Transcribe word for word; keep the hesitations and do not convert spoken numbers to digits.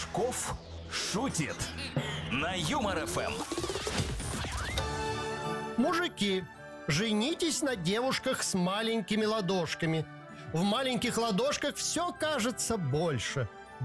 Пашков шутит на Юмор ФМ. Мужики, женитесь на девушках с маленькими ладошками. В маленьких ладошках все кажется больше.